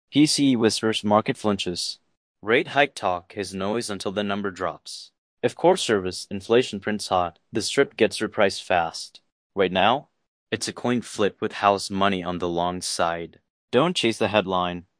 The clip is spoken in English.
PCE whispers, market flinches. Rate hike talk is noise until the number drops. If core service inflation prints hot, the strip gets repriced fast. Right now, it's a coin flip with house money on the long side. Don't chase the headline.